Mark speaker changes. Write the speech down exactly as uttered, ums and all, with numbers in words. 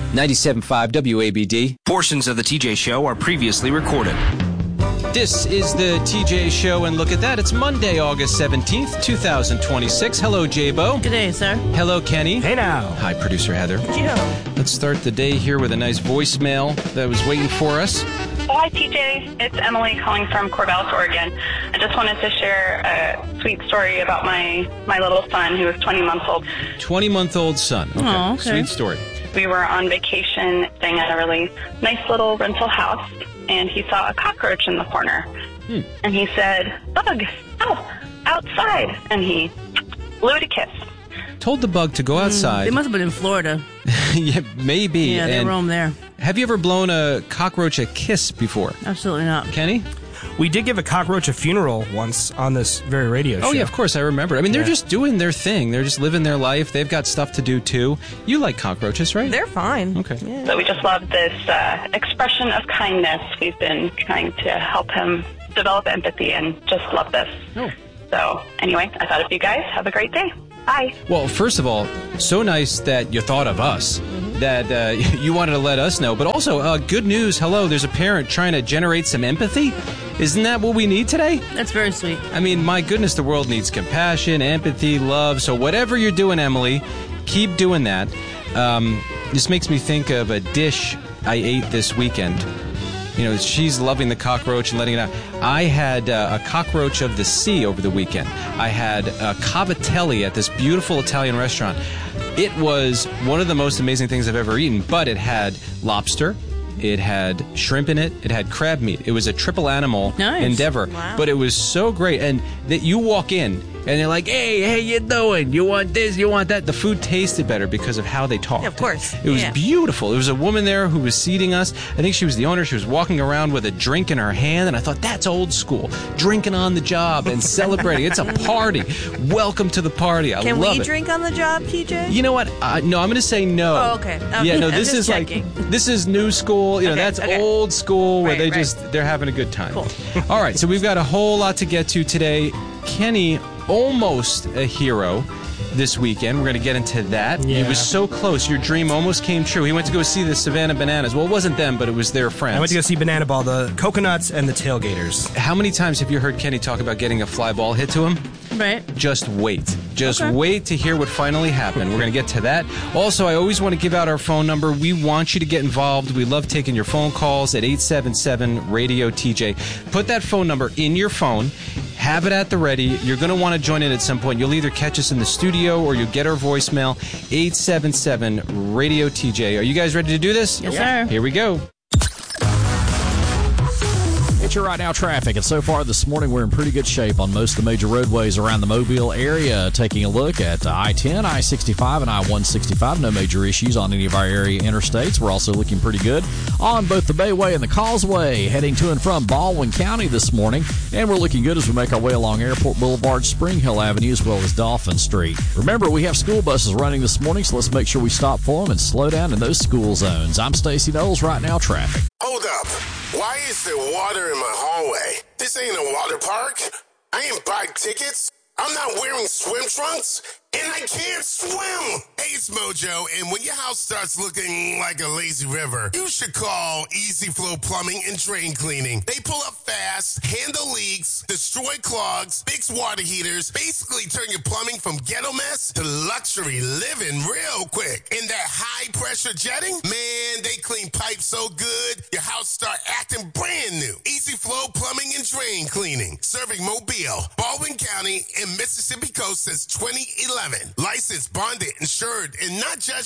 Speaker 1: ninety-seven point five W A B D.
Speaker 2: Portions of the T J Show are previously recorded.
Speaker 1: This is the T J Show, and look at that. It's Monday, August seventeenth, twenty twenty-six. Hello, J-Bo.
Speaker 3: Good day, sir.
Speaker 1: Hello, Kenny.
Speaker 4: Hey now.
Speaker 1: Hi, Producer Heather.
Speaker 3: Yeah.
Speaker 1: Let's start the day here with a nice voicemail that was waiting for us.
Speaker 5: Oh, hi, T J. It's Emily calling from Corvallis, Oregon. I just wanted to share a sweet story about my, my little son, who is twenty months old.
Speaker 1: twenty-month-old son. Okay.
Speaker 3: Oh, okay.
Speaker 1: Sweet story.
Speaker 5: We were on vacation, staying at a really nice little rental house, and he saw a cockroach in the corner. Hmm. And he said, "Bug, oh, outside." And he blew it a kiss.
Speaker 1: Told the bug to go outside.
Speaker 3: Mm, they must have been in Florida.
Speaker 1: Yeah, maybe.
Speaker 3: Yeah, they
Speaker 1: and
Speaker 3: roam there.
Speaker 1: Have you ever blown a cockroach a kiss before?
Speaker 3: Absolutely not.
Speaker 1: Kenny?
Speaker 4: We did give a cockroach a funeral once on this very radio show.
Speaker 1: Oh, yeah, of course, I remember. I mean, they're
Speaker 4: Yeah.
Speaker 1: just doing their thing. They're just living their life. They've got stuff to do, too. You like cockroaches, right?
Speaker 6: They're fine.
Speaker 1: Okay.
Speaker 6: Yeah.
Speaker 5: So we just love this uh, expression of kindness. We've been trying to help him develop empathy and just love this.
Speaker 1: Oh.
Speaker 5: So anyway, I thought of you guys. Have a great day. Bye.
Speaker 1: Well, first of all, so nice that you thought of us, mm-hmm. that uh, you wanted to let us know. But also, uh, good news. Hello, there's a parent trying to generate some empathy. Isn't that what we need today?
Speaker 3: That's very sweet.
Speaker 1: I mean, my goodness, the world needs compassion, empathy, love. So whatever you're doing, Emily, keep doing that. Um, this makes me think of a dish I ate this weekend. You know, she's loving the cockroach and letting it out. I had uh, a cockroach of the sea over the weekend. I had a cavatelli at this beautiful Italian restaurant. It was one of the most amazing things I've ever eaten, but it had lobster. It had shrimp in it. It had crab meat. It was a triple animal
Speaker 3: Nice.
Speaker 1: endeavor.
Speaker 6: Wow.
Speaker 1: But it was so great. And that you walk in and they're like, hey, hey, you doing? You want this? You want that? The food tasted better because of how they talked.
Speaker 6: Of course.
Speaker 1: It was
Speaker 6: Yeah.
Speaker 1: beautiful. There was a woman there who was seating us. I think she was the owner. She was walking around with a drink in her hand. And I thought, that's old school. Drinking on the job and celebrating. It's a party. Welcome to the party. I
Speaker 6: Can
Speaker 1: love
Speaker 6: we
Speaker 1: it.
Speaker 6: drink on the job, T J?
Speaker 1: You know what? Uh, no, I'm going to say no.
Speaker 6: Oh, okay. Okay.
Speaker 1: Yeah, no,
Speaker 6: I'm
Speaker 1: this is
Speaker 6: just
Speaker 1: like,
Speaker 6: checking.
Speaker 1: this is new school. You know,
Speaker 6: Okay,
Speaker 1: that's
Speaker 6: okay.
Speaker 1: old school where
Speaker 6: Right,
Speaker 1: they
Speaker 6: right.
Speaker 1: just, they're having a good time.
Speaker 6: Cool.
Speaker 1: All right, so we've got a whole lot to get to today. Kenny, almost a hero this weekend. We're going to get into that.
Speaker 4: Yeah.
Speaker 1: He was so close. Your dream almost came true. He went to go see the Savannah Bananas. Well, it wasn't them, but it was their friends.
Speaker 4: I went to go see Banana Ball, the Coconuts, and the Tailgaters.
Speaker 1: How many times have you heard Kenny talk about getting a fly ball hit to him?
Speaker 3: Right.
Speaker 1: Just wait. Just
Speaker 3: Okay.
Speaker 1: wait to hear what finally happened. We're going to get to that. Also, I always want to give out our phone number. We want you to get involved. We love taking your phone calls at eight seven seven radio T J. Put that phone number in your phone. Have it at the ready. You're going to want to join in at some point. You'll either catch us in the studio or you'll get our voicemail, eight seven seven radio T J. Are you guys ready to do this?
Speaker 3: Yes, sir.
Speaker 1: Here we go.
Speaker 7: It's your right now traffic, and so far this morning we're in pretty good shape on most of the major roadways around the Mobile area. Taking a look at I ten, I sixty-five, and I one sixty-five. No major issues on any of our area interstates. We're also looking pretty good on both the Bayway and the Causeway, heading to and from Baldwin County this morning. And we're looking good as we make our way along Airport Boulevard, Spring Hill Avenue, as well as Dolphin Street. Remember, we have school buses running this morning, so let's make sure we stop for them and slow down in those school zones. I'm Stacey Knowles, right now traffic.
Speaker 8: Hold up. Why is there water in my hallway? This ain't a water park. I ain't buy tickets. I'm not wearing swim trunks. And I can't swim. Hey, it's Mojo, and when your house starts looking like a lazy river, you should call Easy Flow Plumbing and Drain Cleaning. They pull up fast, handle leaks, destroy clogs, fix water heaters, basically turn your plumbing from ghetto mess to luxury living real quick. And that high-pressure jetting, man, they clean pipes so good, your house start acting brand new. Easy Flow Plumbing and Drain Cleaning, serving Mobile, Baldwin County, and Mississippi Coast since twenty eleven. Licensed, bonded, insured, and not just